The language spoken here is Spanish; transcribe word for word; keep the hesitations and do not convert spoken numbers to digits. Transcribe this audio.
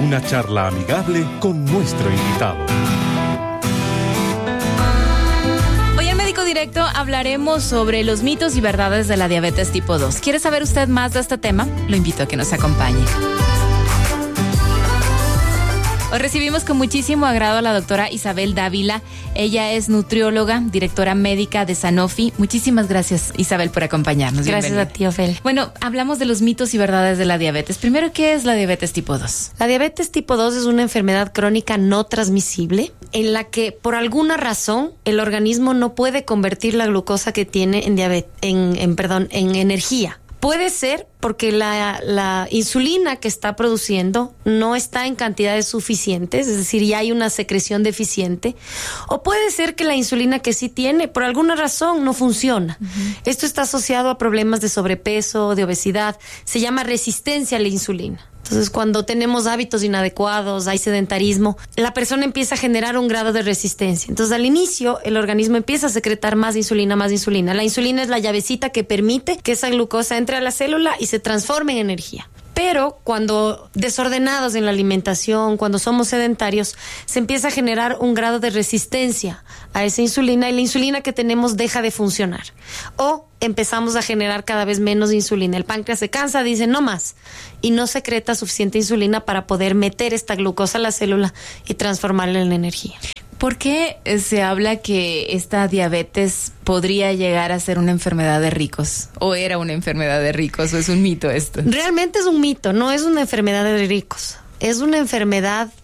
Una charla amigable con nuestro invitado. Hoy en Médico Directo hablaremos sobre los mitos y verdades de la diabetes tipo dos. ¿Quiere saber usted más de este tema? Lo invito a que nos acompañe. Hoy recibimos con muchísimo agrado a la doctora Isabel Dávila. Ella es nutrióloga, directora médica de Sanofi. Muchísimas gracias, Isabel, por acompañarnos. Gracias Bienvenida. a ti, Ofel. Bueno, hablamos de los mitos y verdades de la diabetes. Primero, ¿qué es la diabetes tipo dos? La diabetes tipo dos es una enfermedad crónica no transmisible en la que, por alguna razón, el organismo no puede convertir la glucosa que tiene en, diabetes, en, en, perdón, en energía. Puede ser porque la, la insulina que está produciendo no está en cantidades suficientes, es decir, ya hay una secreción deficiente, o puede ser que la insulina que sí tiene, por alguna razón, no funciona. Uh-huh. Esto está asociado a problemas de sobrepeso, de obesidad, se llama resistencia a la insulina. Entonces, cuando tenemos hábitos inadecuados, hay sedentarismo, la persona empieza a generar un grado de resistencia. Entonces, al inicio, el organismo empieza a secretar más insulina, más insulina. La insulina es la llavecita que permite que esa glucosa entre a la célula y se transforme en energía. Pero cuando desordenados en la alimentación, cuando somos sedentarios, se empieza a generar un grado de resistencia a esa insulina y la insulina que tenemos deja de funcionar. O empezamos a generar cada vez menos insulina. El páncreas se cansa, dice no más, y no secreta suficiente insulina para poder meter esta glucosa a la célula y transformarla en energía. ¿Por qué se habla que esta diabetes podría llegar a ser una enfermedad de ricos? ¿O era una enfermedad de ricos? ¿O es un mito esto? Realmente es un mito, no es una enfermedad de ricos. Es una enfermedad